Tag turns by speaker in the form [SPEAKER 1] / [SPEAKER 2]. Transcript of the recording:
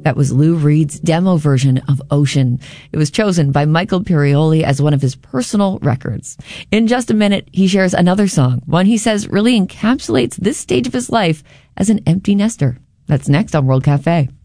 [SPEAKER 1] That was Lou Reed's demo version of Ocean. It was chosen by Michael Pirioli as one of his personal records. In just a minute, he shares another song, one he says really encapsulates this stage of his life as an empty nester. That's next on World Cafe.